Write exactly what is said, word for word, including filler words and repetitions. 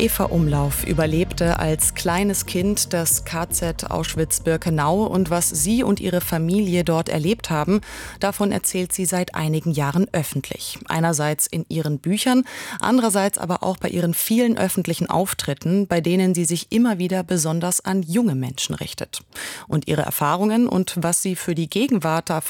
Eva Umlauf überlebte als kleines Kind das K Z Auschwitz-Birkenau und was sie und ihre Familie dort erlebt haben, davon erzählt sie seit einigen Jahren öffentlich. Einerseits in ihren Büchern, andererseits aber auch bei ihren vielen öffentlichen Auftritten, bei denen sie sich immer wieder besonders an junge Menschen richtet. Und ihre Erfahrungen und was sie für die Gegenwart